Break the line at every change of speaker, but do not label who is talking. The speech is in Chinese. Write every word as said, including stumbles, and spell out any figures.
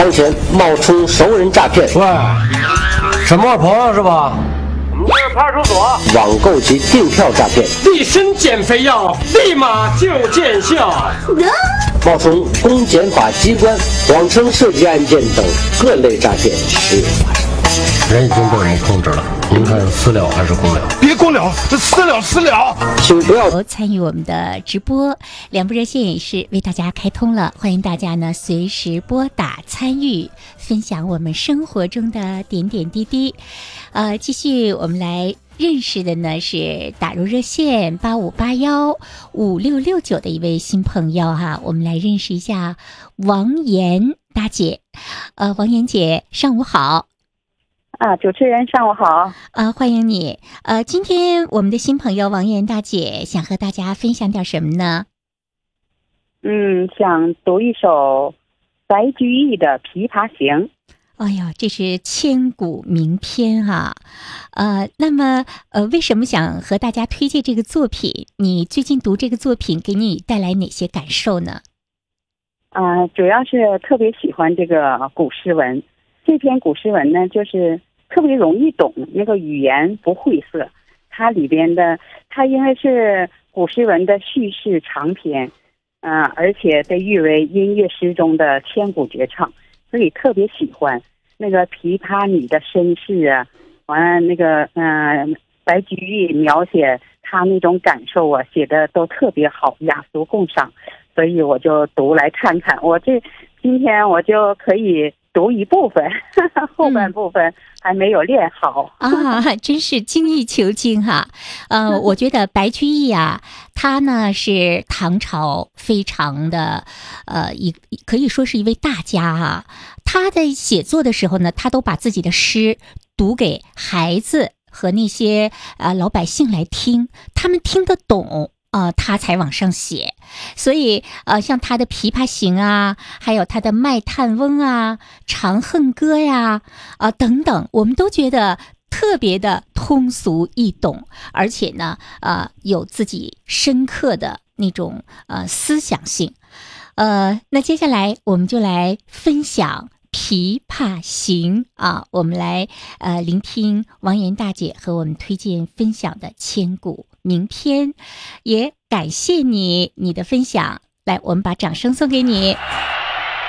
当前冒充熟人诈骗。
喂，沈墨朋友是吧？
我们这是派出所。
网购及订票诈骗。
立身减肥药，立马就见效。
冒充公检法机关，谎称涉及案件等各类诈骗时有发生。
人已经被我们控制了，您看私了还是公了？
别公了，私了私了。
请不要
参与我们的直播，两部热线也是为大家开通了，欢迎大家呢随时拨打参与，分享我们生活中的点点滴滴。呃，继续我们来认识的呢是打入热线八五八幺五六六九的一位新朋友哈，我们来认识一下王岩大姐。呃，王岩姐，上午好。
啊，主持人上午好。
啊，欢迎你。呃，今天我们的新朋友王岩大姐想和大家分享点什么呢？
嗯，想读一首白居易的《琵琶行》。
哎呀，这是千古名篇哈、啊。呃，那么呃，为什么想和大家推荐这个作品？你最近读这个作品给你带来哪些感受呢？
啊、呃，主要是特别喜欢这个古诗文。这篇古诗文呢，就是特别容易懂，那个语言不晦涩。它里边的，它因为是古诗文的叙事长篇，嗯、呃，而且被誉为音乐诗中的千古绝唱，所以特别喜欢。那个琵琶女的身世啊，完了那个嗯、呃，白居易描写他那种感受啊，写的都特别好，雅俗共赏，所以我就读来看看。我这今天我就可以读一部分，呵呵后半部分还没有练好、
嗯、啊，真是精益求精哈。呃，我觉得白居易啊，他呢是唐朝非常的呃一可以说是一位大家啊。他在写作的时候呢，他都把自己的诗读给孩子和那些呃老百姓来听，他们听得懂。呃，他才往上写，所以呃，像他的《琵琶行》啊，还有他的《卖炭翁》啊，《长恨歌》呀，啊、呃、等等，我们都觉得特别的通俗易懂，而且呢，呃，有自己深刻的那种呃思想性。呃，那接下来我们就来分享《琵琶行》啊，我们来呃聆听王岩大姐和我们推荐分享的千古名篇，也感谢你你的分享，来，我们把掌声送给你。